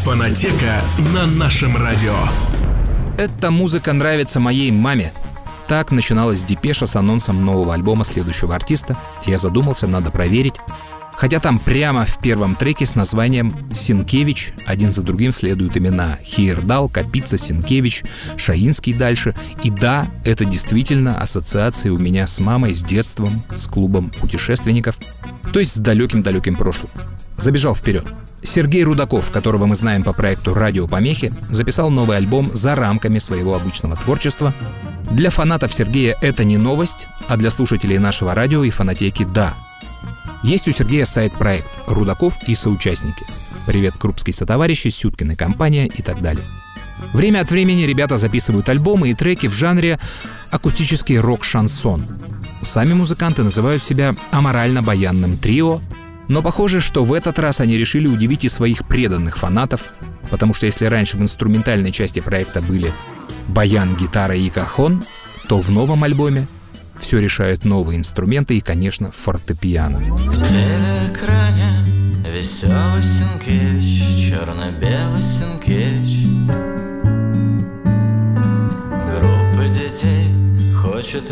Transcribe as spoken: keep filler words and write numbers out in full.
Фонотека на нашем радио. Эта музыка нравится моей маме. Так начиналась депеша с анонсом нового альбома следующего артиста. Я задумался, надо проверить. Хотя там прямо в первом треке с названием «Синкевич» один за другим следуют имена: Хейердал, Капица, Синкевич, Шаинский дальше. И да, это действительно ассоциации у меня с мамой, с детством, с клубом путешественников, то есть с далеким-далеким прошлым. Забежал вперед. Сергей Рудаков, которого мы знаем по проекту «Радиопомехи», записал новый альбом за рамками своего обычного творчества. Для фанатов Сергея это не новость, а для слушателей нашего радио и фонотеки — да. Есть у Сергея сайт-проект «Рудаков и соучастники». Привет, крупские сотоварищи, Сюткин и компания и так далее. Время от времени ребята записывают альбомы и треки в жанре акустический рок-шансон. Сами музыканты называют себя аморально-баянным трио, но похоже, что в этот раз они решили удивить и своих преданных фанатов, потому что если раньше в инструментальной части проекта были баян, гитара и кахон, то в новом альбоме все решают новые инструменты и, конечно, фортепиано. В телеэкране веселый Синкевич, черно-белый Синкевич,